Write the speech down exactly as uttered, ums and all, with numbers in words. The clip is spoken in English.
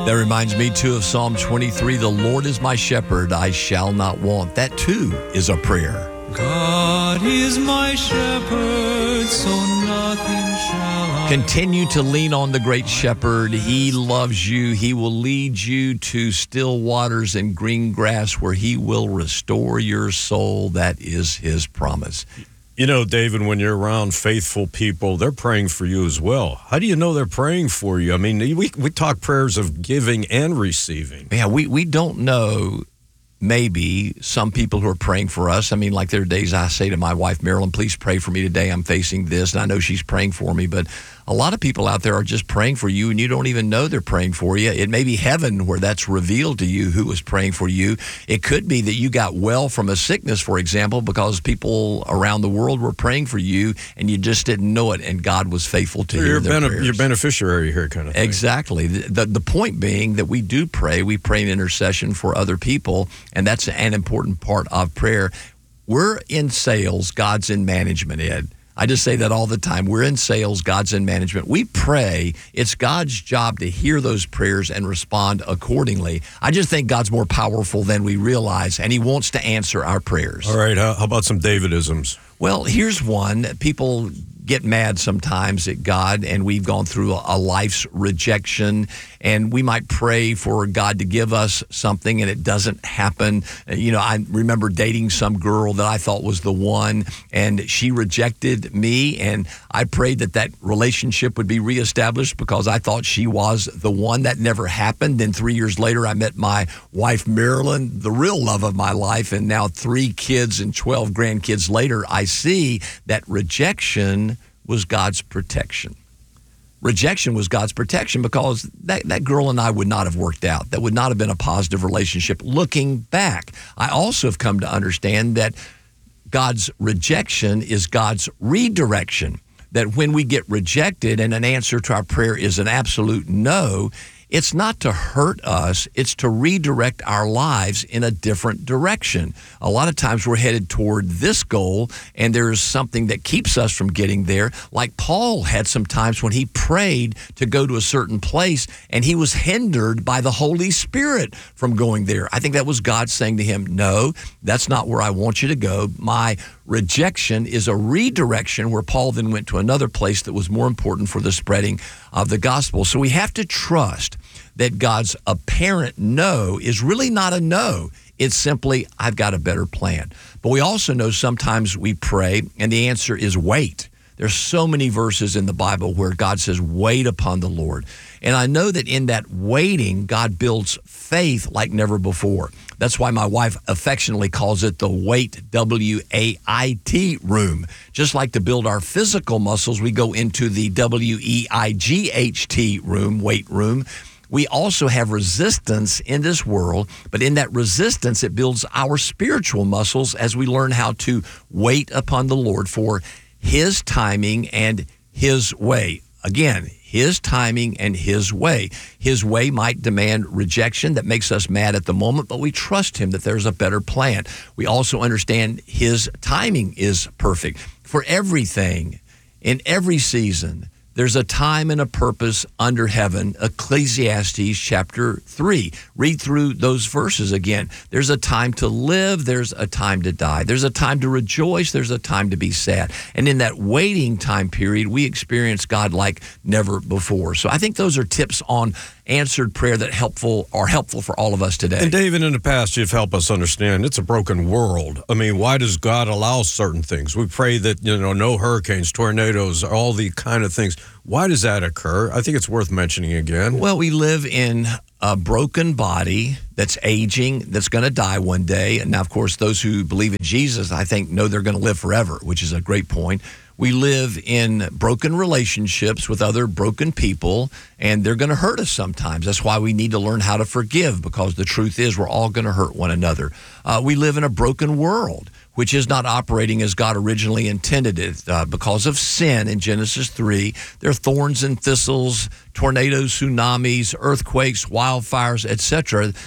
That reminds me, too, of Psalm twenty-three, the Lord is my shepherd, I shall not want. That, too, is a prayer. God is my shepherd, so nothing shall I Continue to lean on the great shepherd. He loves you. He will lead you to still waters and green grass where he will restore your soul. That is his promise. You know, David, when you're around faithful people, they're praying for you as well. How do you know they're praying for you? I mean, we we talk prayers of giving and receiving. Yeah, we, we don't know maybe some people who are praying for us. I mean, like there are days I say to my wife, Marilyn, please pray for me today. I'm facing this, and I know she's praying for me, but a lot of people out there are just praying for you, and you don't even know they're praying for you. It may be heaven where that's revealed to you who was praying for you. It could be that you got well from a sickness, for example, because people around the world were praying for you, and you just didn't know it, and God was faithful to So hear you're, their bene- prayers. you're beneficiary here, kind of thing. Exactly. The, the, the point being that we do pray. We pray in intercession for other people, and that's an important part of prayer. We're in sales, God's in management, Ed. I just say that all the time. We're in sales, God's in management. We pray. It's God's job to hear those prayers and respond accordingly. I just think God's more powerful than we realize, and he wants to answer our prayers. All right, how, how about some Davidisms? Well, here's one. People get mad sometimes at God, and we've gone through a, a life's rejection, and we might pray for God to give us something, and it doesn't happen. You know, I remember dating some girl that I thought was the one, and she rejected me, and I prayed that that relationship would be reestablished because I thought she was the one. That never happened. Then three years later, I met my wife, Marilyn, the real love of my life, and now three kids and twelve grandkids later, I see that rejection was God's protection. Rejection was God's protection because that, that girl and I would not have worked out. That would not have been a positive relationship. Looking back, I also have come to understand that God's rejection is God's redirection. That when we get rejected and an answer to our prayer is an absolute no, it's not to hurt us, it's to redirect our lives in a different direction. A lot of times we're headed toward this goal, and there's something that keeps us from getting there. Like Paul had some times when he prayed to go to a certain place, and he was hindered by the Holy Spirit from going there. I think that was God saying to him, no, that's not where I want you to go. My rejection is a redirection, where Paul then went to another place that was more important for the spreading of the gospel. So we have to trust that God's apparent no is really not a no. It's simply, I've got a better plan. But we also know sometimes we pray and the answer is wait. There's so many verses in the Bible where God says, wait upon the Lord. And I know that in that waiting, God builds faith like never before. That's why my wife affectionately calls it the wait, W A I T room. Just like to build our physical muscles, we go into the W E I G H T room, weight room. We also have resistance in this world, but in that resistance, it builds our spiritual muscles as we learn how to wait upon the Lord for his timing and his way. Again, his timing and his way. His way might demand rejection that makes us mad at the moment, but we trust him that there's a better plan. We also understand his timing is perfect. For everything, in every season, there's a time and a purpose under heaven. Ecclesiastes chapter three. Read through those verses again. There's a time to live. There's a time to die. There's a time to rejoice. There's a time to be sad. And in that waiting time period, we experience God like never before. So I think those are tips on answered prayer that helpful are helpful for all of us today. And David, in the past, you've helped us understand it's a broken world. I mean, why does God allow certain things? We pray that, you know, no hurricanes, tornadoes, all the kind of things. Why does that occur? I think it's worth mentioning again. Well, we live in a broken body that's aging, that's going to die one day. And now, of course, those who believe in Jesus, I think, know they're going to live forever, which is a great point. We live in broken relationships with other broken people, and they're going to hurt us sometimes. That's why we need to learn how to forgive, because the truth is we're all going to hurt one another. Uh, we live in a broken world, which is not operating as God originally intended it uh, because of sin in Genesis three. There are thorns and thistles, tornadoes, tsunamis, earthquakes, wildfires, et cetera